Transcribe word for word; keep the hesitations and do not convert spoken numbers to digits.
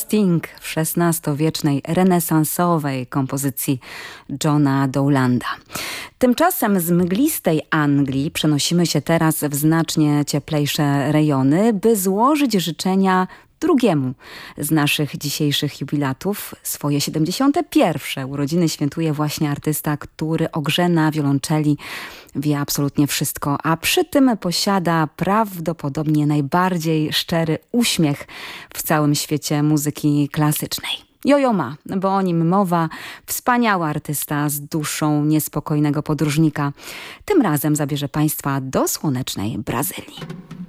Sting w szesnastowiecznej, renesansowej kompozycji Johna Dowlanda. Tymczasem z mglistej Anglii przenosimy się teraz w znacznie cieplejsze rejony, by złożyć życzenia drugiemu z naszych dzisiejszych jubilatów. Swoje siedemdziesiąte pierwsze urodziny świętuje właśnie artysta, który o grze na wiolonczeli wie absolutnie wszystko, a przy tym posiada prawdopodobnie najbardziej szczery uśmiech w całym świecie muzyki klasycznej. Yo-Yo Ma, bo o nim mowa, wspaniały artysta z duszą niespokojnego podróżnika. Tym razem zabierze Państwa do słonecznej Brazylii.